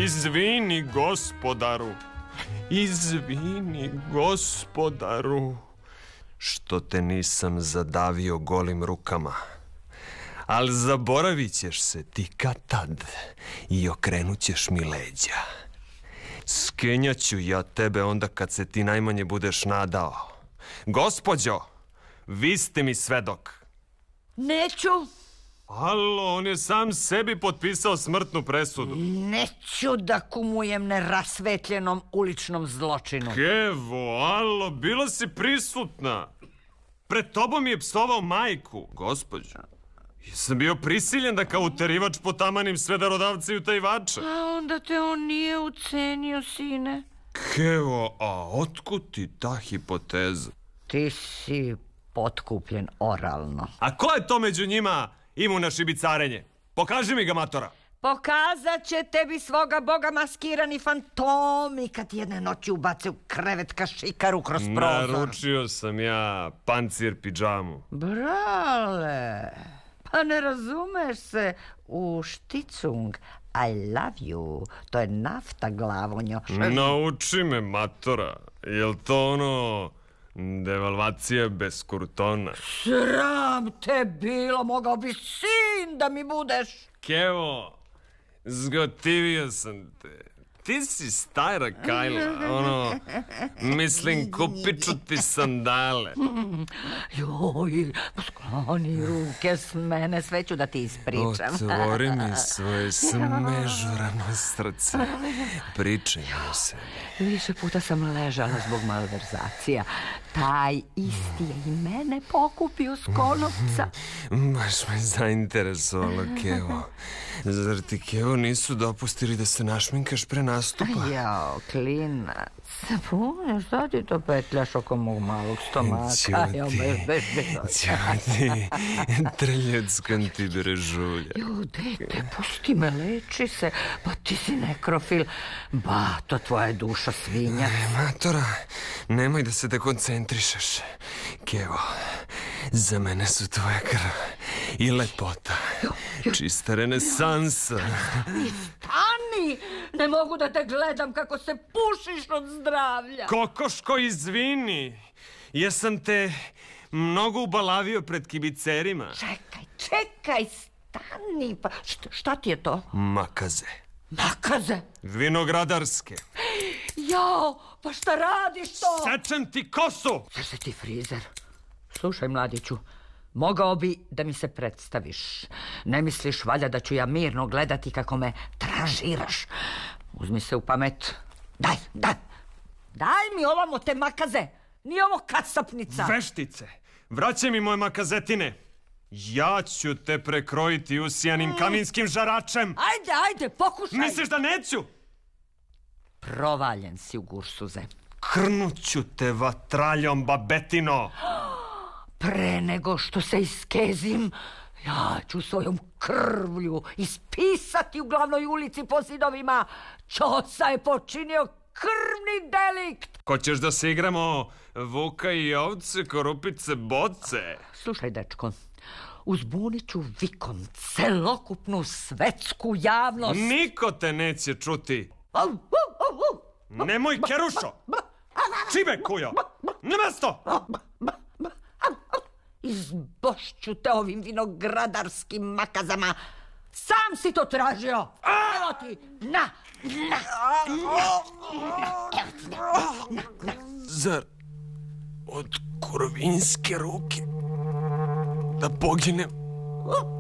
Izvini, gospodaru. Izvini, gospodaru, što te nisam zadavio golim rukama. Ali zaboravit ćeš se ti kad tad i okrenut ćeš mi leđa. Skenjaću ja tebe onda kad se ti najmanje budeš nadao. Gospođo, vi ste mi svedok. Neću. Alo, on je sam sebi potpisao smrtnu presudu. Neću da kumujem nerasvetljenom uličnom zločinu. Kevo, alo, bila si prisutna. Pred tobom je psovao majku. Gospođo, jesam bio prisiljen da kao uterivač potamanim sve darodavce i utajivače. A onda te on nije ucenio, sine. Kevo, a otkud ti ta hipoteza? Ti si potkupljen oralno. A ko je to među njima imu na šibicarenje? Pokaži mi ga, matora. Pokazat će tebi svoga boga maskirani fantomi kad ti jedne noći ubace u krevet kašikaru kroz prozor. Naručio sam ja pancir pidžamu. Brale, pa ne razumeš se u šticung. I love you. To je nafta, glavonjo. Nauči me, matora. Jel to ono devalvacija bez kurtona? Sram te bilo, mogao bi sin da mi budeš. Kevo, zgotivio sam te. Ti si stara Kajla, mislim, kupit ću ti sandale. Joj, skloni ruke s mene, sve ću da ti ispričam. Otvori mi svoje smežurano srce. Pričaj mi o sebi. Više puta sam ležala zbog malverzacija. Taj isti je i mene pokupio s konopca. Baš me zainteresovalo, Kevo. Zar ti, Kevo, nisu dopustili da se našminkaš pre nastupa? Jao, klinac. Pune, šta ti to petljaš oko mog malog stomaka? Ćuti, trljeckan ti brežulja. Jo, dete, pusti me, leči se. Pa ti si nekrofil. Bato, tvoja je duša svinja. Matora, nemoj da se dekoncentrišeš. Kevo, za mene su tvoja krv i lepota. Čista renesansa. Stani! Ne mogu da te gledam kako se pušiš od zdravlja. Kokoško, izvini. Jesam te mnogo ubalavio pred kibicerima. Čekaj, stani. Pa šta ti je to? Makaze. Makaze? Vinogradarske. Jao, pa šta radiš to? Sečem ti kosu! Zar si ti frizer? Slušaj, mladiću, mogao bi da mi se predstaviš. Ne misliš valjda da ću ja mirno gledati kako me tražiraš? Uzmi se u pamet. Daj mi ovamo te makaze. Nije ovo kasapnica. Veštice, vraćaj mi moje makazetine. Ja ću te prekrojiti usijanim kaminskim žaračem. Ajde, pokušaj. Misliš da neću? Provaljen si u gursuze. Krnuću te vatraljom, babetino. Pre nego što se iskezim, ja ću svojom krvlju ispisati u glavnoj ulici po zidovima. Ćosa je počinio krvni delikt. Hoćeš da se igramo vuka i ovce, korupice, boce? Slušaj, dečko, uzbunit ću vikom celokupnu svetsku javnost. Niko te neće čuti. Nemoj, kerušo! Čibe, kujo! Na mesto! Izbošću te ovim vinogradarskim makazama. Sam si to tražio. Evo ti, na. Zar od kurvinske ruke da poginem?